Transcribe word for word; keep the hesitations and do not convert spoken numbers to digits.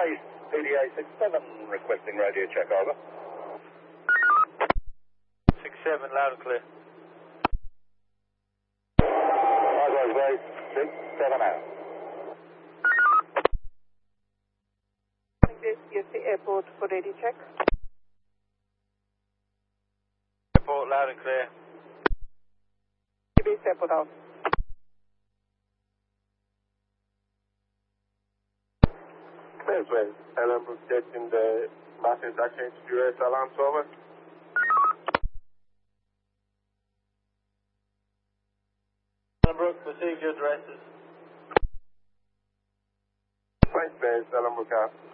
Base P D A six seven requesting radio check, over. six seven, loud and clear. Likewise, Base six seven out. This is the airport for radio check. Airport, loud and clear. Base airport out. Clear, please. Ellenbrook getting the massive exchange to U S alarms, over. Ellenbrook, receive your addresses. Right, base, Ellenbrook out.